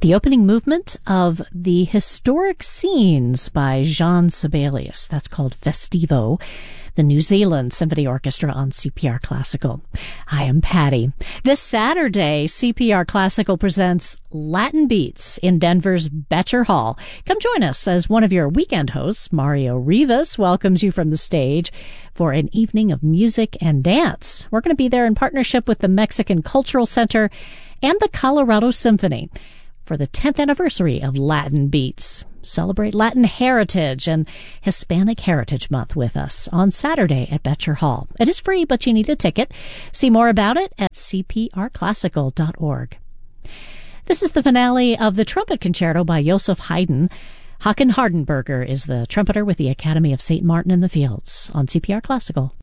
The opening movement of the Historic Scenes by Jean Sibelius. That's called Festivo, the New Zealand Symphony Orchestra on CPR Classical. I am Patty. This Saturday, CPR Classical presents Latin Beats in Denver's Betcher Hall. Come join us as one of your weekend hosts, Mario Rivas, welcomes you from the stage for an evening of music and dance. We're going to be there in partnership with the Mexican Cultural Center and the Colorado Symphony for the 10th anniversary of Latin Beats. Celebrate Latin heritage and Hispanic Heritage Month with us on Saturday at Betcher Hall. It is free, but you need a ticket. See more about it at cprclassical.org. This is the finale of the Trumpet Concerto by Joseph Haydn. Håkan Hardenberger is the trumpeter with the Academy of St. Martin in the Fields on CPR Classical.